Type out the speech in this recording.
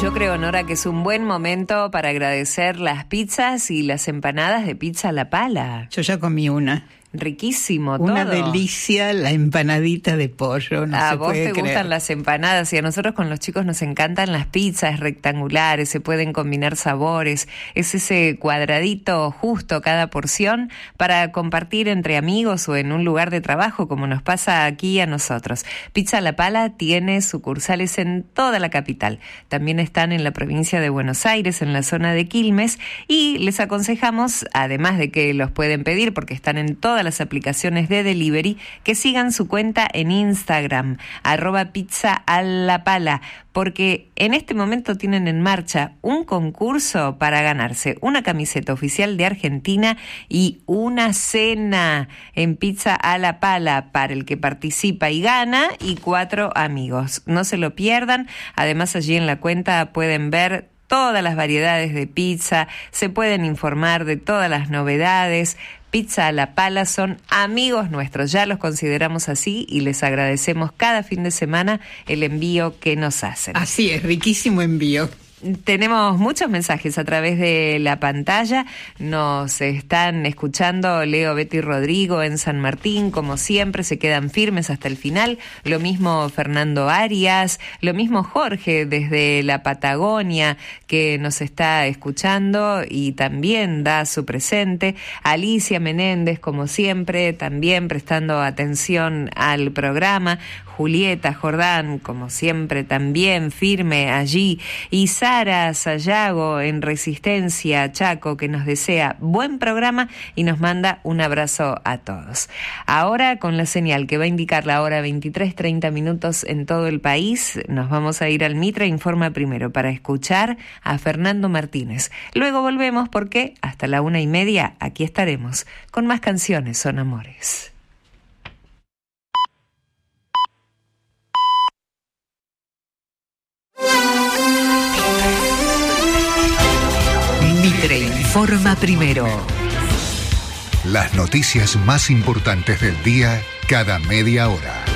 Yo creo, Nora, que es un buen momento para agradecer las pizzas y las empanadas de Pizza a la Pala. Yo ya comí una. Riquísimo todo. Una delicia, la empanadita de pollo. A vos te gustan las empanadas y a nosotros con los chicos nos encantan las pizzas rectangulares, se pueden combinar sabores. Es ese cuadradito justo cada porción para compartir entre amigos o en un lugar de trabajo, como nos pasa aquí a nosotros. Pizza a la Pala tiene sucursales en toda la capital. También están en la provincia de Buenos Aires, en la zona de Quilmes, y les aconsejamos, además de que los pueden pedir porque están en todas las aplicaciones de delivery, que sigan su cuenta en Instagram, @pizzaalapala, porque en este momento tienen en marcha un concurso para ganarse una camiseta oficial de Argentina y una cena en Pizza a la Pala para el que participa y gana, y 4 amigos. No se lo pierdan. Además, allí en la cuenta pueden ver todas las variedades de pizza, se pueden informar de todas las novedades. Pizza a la Pala son amigos nuestros, ya los consideramos así y les agradecemos cada fin de semana el envío que nos hacen. Así es, riquísimo envío. Tenemos muchos mensajes a través de la pantalla. Nos están escuchando Leo, Betty y Rodrigo en San Martín, como siempre, se quedan firmes hasta el final. Lo mismo Fernando Arias, lo mismo Jorge desde la Patagonia, que nos está escuchando y también da su presente. Alicia Menéndez, como siempre, también prestando atención al programa. Julieta Jordán, como siempre, también firme allí. Y Sara Sayago en Resistencia, Chaco, que nos desea buen programa y nos manda un abrazo a todos. Ahora, con la señal que va a indicar la hora 23:30 en todo el país, nos vamos a ir al Mitra Informa primero para escuchar a Fernando Martínez. Luego volvemos porque hasta la 1:30 aquí estaremos con más canciones Son Amores. Mitre informa primero. Las noticias más importantes del día cada media hora.